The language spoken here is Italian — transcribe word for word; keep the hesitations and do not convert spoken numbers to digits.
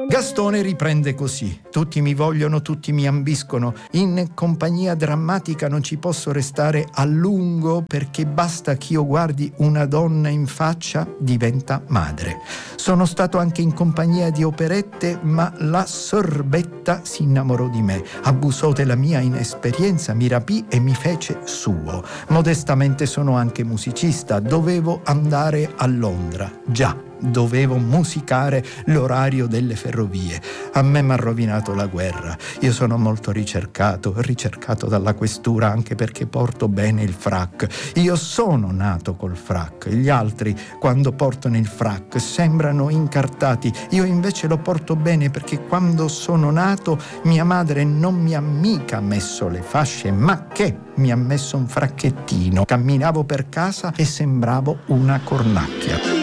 Gastone riprende così: tutti mi vogliono, tutti mi ambiscono, in compagnia drammatica non ci posso restare a lungo, perché basta ch'io guardi una donna in faccia, diventa madre. Sono stato anche in compagnia di operette, ma la sorbetta si innamorò di me, abusò della mia inesperienza, mi rapì e mi fece suo. Modestamente sono anche musicista, dovevo andare a Londra, già. Dovevo musicare l'orario delle ferrovie. A me m'ha rovinato la guerra. Io sono molto ricercato, ricercato dalla questura, anche perché porto bene il frac. Io sono nato col frac. Gli altri, quando portano il frac, sembrano incartati. Io invece lo porto bene, perché quando sono nato mia madre non mi ha mica messo le fasce, ma che mi ha messo un fracchettino. Camminavo per casa e sembravo una cornacchia.